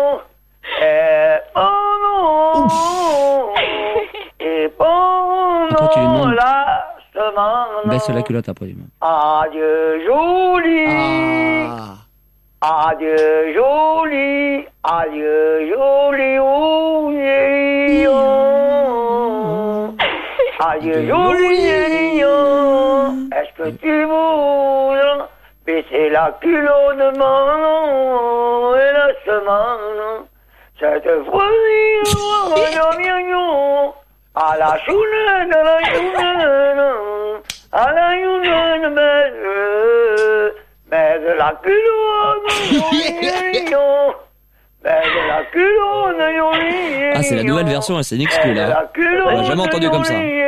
Après, tu lui demandes. Baisse la culotte après. Adieu jolie. Adieu jolie. Adieu jolie. Adieu jolie. Est-ce que tu voudrais baisser la culotte de maman et la semaine? Cette fois-ci, à la chounette, à la chounette, à la chounette, mais de la culotte, mais de la culotte, Ah, c'est la nouvelle version, c'est une exclue là. On l'a jamais entendu comme ça.